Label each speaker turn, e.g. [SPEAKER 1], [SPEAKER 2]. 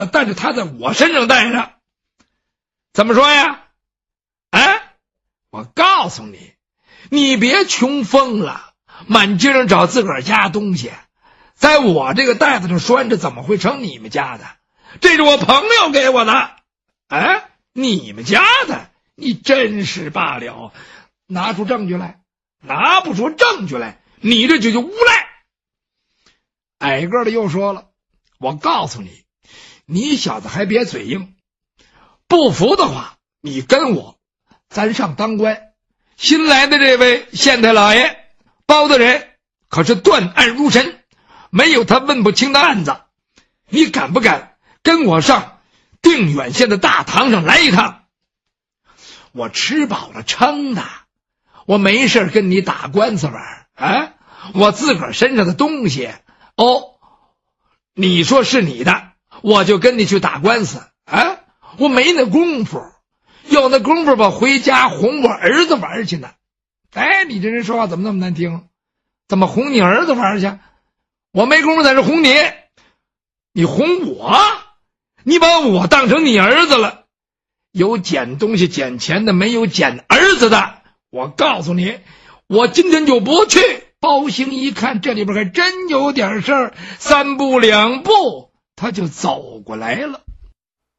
[SPEAKER 1] 但是他在我身上带着，怎么说呀？哎，我告诉你，你别穷疯了，满街上找自个儿家东西，在我这个袋子上拴着，怎么会成你们家的？这是我朋友给我的。哎，你们家的，你真是罢了，拿出证据来。拿不出证据来，你这就无赖。矮个的又说了，我告诉你，你小子还别嘴硬，不服的话你跟我，咱上当官。新来的这位县太老爷包大人可是断案如神，没有他问不清的案子。你敢不敢跟我上定远县的大堂上来一趟？我吃饱了撑的，我没事跟你打官司玩啊！我自个儿身上的东西你说是你的，我就跟你去打官司啊！我没那功夫，有那功夫吧，回家哄我儿子玩去呢。哎，你这人说话怎么那么难听？怎么哄你儿子玩去？我没功夫在这哄你，你哄我？你把我当成你儿子了？有捡东西捡钱的，没有捡儿子的。我告诉你，我今天就不去。包兴一看这里边还真有点事儿，三步两步他就走过来了。